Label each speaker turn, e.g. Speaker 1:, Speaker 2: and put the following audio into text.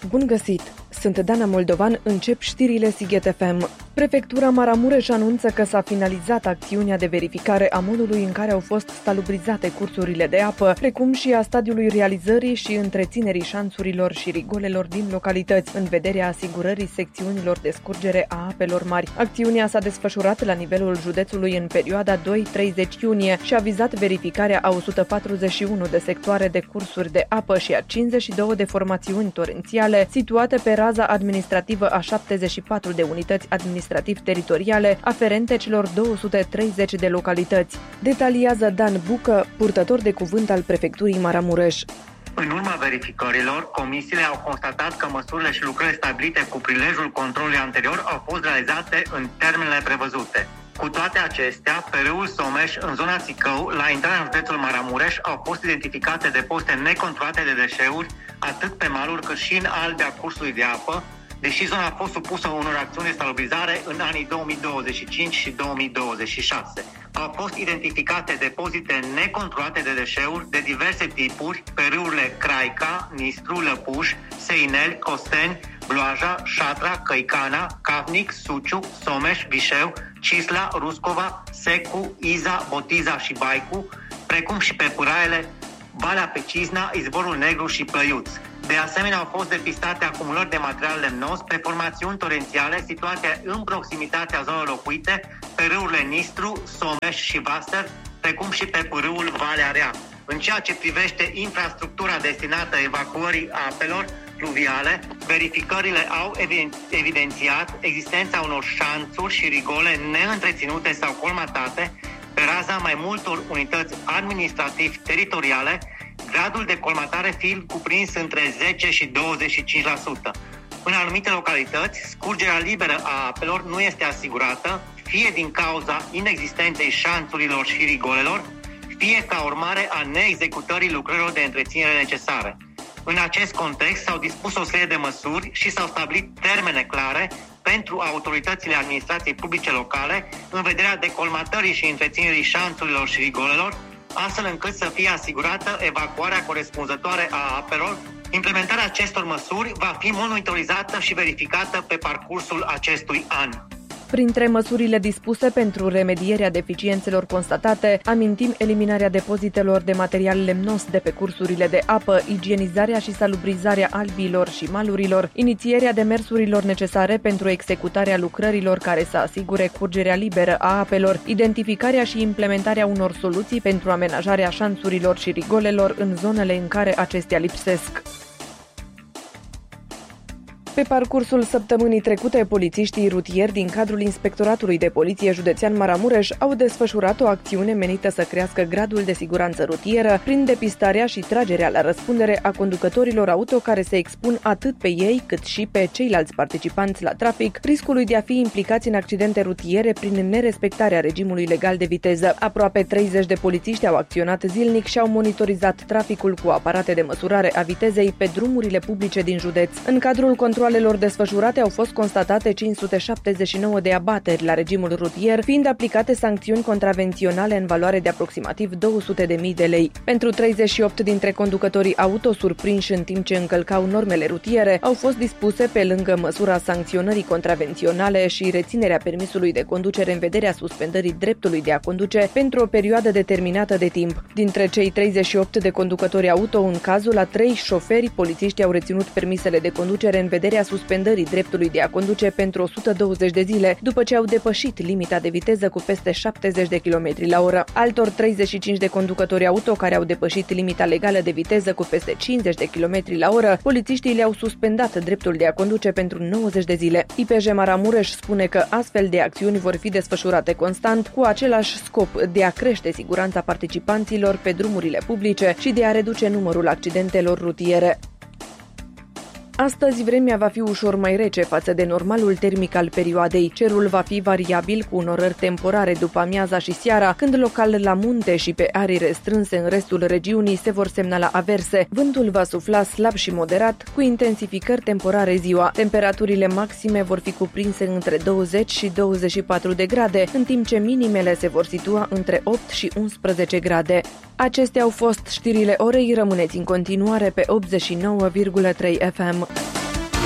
Speaker 1: Bun găsit! Sunt Dana Moldovan, încep știrile Sighet FM. Prefectura Maramureș anunță că s-a finalizat acțiunea de verificare a modului în care au fost salubrizate cursurile de apă, precum și a stadiului realizării și întreținerii șanțurilor și rigolelor din localități, în vederea asigurării secțiunilor de scurgere a apelor mari. Acțiunea s-a desfășurat la nivelul județului în perioada 2-30 iunie și a vizat verificarea a 141 de sectoare de cursuri de apă și a 52 de formațiuni torențiale situate pe raza administrativă a 74 de unități administrativ-teritoriale aferente celor 230 de localități. Detaliază Dan Bucă, purtător de cuvânt al prefecturii Maramureș.
Speaker 2: În urma verificărilor, comisiile au constatat că măsurile și lucrările stabilite cu prilejul controlului anterior au fost realizate în termenele prevăzute. Cu toate acestea, pe râul Someș, în zona Sicău, la intrarea în județul Maramureș, au fost identificate depozite necontrolate de deșeuri, atât pe maluri cât și în albea cursului de apă, deși zona a fost supusă unor acțiuni de salubrizare în anii 2025 și 2026. Au fost identificate depozite necontrolate de deșeuri de diverse tipuri pe râurile Craica, Nistru, Lăpuș, Seinel, Costeni, Bloaja, Șatra, Căicana, Cavnic, Suciu, Someș, Vișeu, Cisla, Ruscova, Secu, Iza, Botiza și Baicu, precum și pe pâraiele Valea Pecizna, Izvorul Negru și Plăiuț. De asemenea, au fost depistate acumulări de material lemnos pe formațiuni torențiale situate în proximitatea zonelor locuite pe râurile Nistru, Someș și Vaster, precum și pe pârâul Valea Rea. În ceea ce privește infrastructura destinată evacuării apelor pluviale, verificările au evidențiat existența unor șanțuri și rigole neîntreținute sau colmatate pe raza mai multor unități administrativ-teritoriale, gradul de colmatare fiind cuprins între 10 și 25%. În anumite localități, scurgerea liberă a apelor nu este asigurată, fie din cauza inexistenței șanțurilor și rigolelor, fie ca urmare a neexecutării lucrărilor de întreținere necesare. În acest context s-au dispus o serie de măsuri și s-au stabilit termene clare pentru autoritățile administrației publice locale în vederea decolmatării și întreținerii șanțurilor și rigolelor, astfel încât să fie asigurată evacuarea corespunzătoare a apelor. Implementarea acestor măsuri va fi monitorizată și verificată pe parcursul acestui an.
Speaker 1: Printre măsurile dispuse pentru remedierea deficiențelor constatate, amintim eliminarea depozitelor de material lemnos de pe cursurile de apă, igienizarea și salubrizarea albiilor și malurilor, inițierea demersurilor necesare pentru executarea lucrărilor care să asigure curgerea liberă a apelor, identificarea și implementarea unor soluții pentru amenajarea șanțurilor și rigolelor în zonele în care acestea lipsesc. Pe parcursul săptămânii trecute, polițiștii rutieri din cadrul Inspectoratului de Poliție Județean Maramureș au desfășurat o acțiune menită să crească gradul de siguranță rutieră prin depistarea și tragerea la răspundere a conducătorilor auto care se expun atât pe ei cât și pe ceilalți participanți la trafic riscului de a fi implicați în accidente rutiere prin nerespectarea regimului legal de viteză. Aproape 30 de polițiști au acționat zilnic și au monitorizat traficul cu aparate de măsurare a vitezei pe drumurile publice din județ. În cadrul controlelor desfășurate au fost constatate 579 de abateri la regimul rutier, fiind aplicate sancțiuni contravenționale în valoare de aproximativ 200.000 de lei. Pentru 38 dintre conducătorii auto surprinși în timp ce încălcau normele rutiere, au fost dispuse, pe lângă măsura sancționării contravenționale și reținerea permisului de conducere în vederea suspendării dreptului de a conduce pentru o perioadă determinată de timp. Dintre cei 38 de conducători auto, în cazul la 3 șoferi, polițiștii au reținut permisele de conducere în vederea suspendării dreptului de a conduce pentru 120 de zile, după ce au depășit limita de viteză cu peste 70 de km la oră. Altor 35 de conducători auto care au depășit limita legală de viteză cu peste 50 de km la oră, polițiștii le-au suspendat dreptul de a conduce pentru 90 de zile. IPJ Maramureș spune că astfel de acțiuni vor fi desfășurate constant cu același scop de a crește siguranța participanților pe drumurile publice și de a reduce numărul accidentelor rutiere. Astăzi vremea va fi ușor mai rece față de normalul termic al perioadei. Cerul va fi variabil cu unorări temporare după amiaza și seara, când local la munte și pe arii restrânse în restul regiunii se vor semnala averse. Vântul va sufla slab și moderat, cu intensificări temporare ziua. Temperaturile maxime vor fi cuprinse între 20 și 24 de grade, în timp ce minimele se vor situa între 8 și 11 grade. Acestea au fost știrile orei, rămâneți în continuare pe 89,3 FM.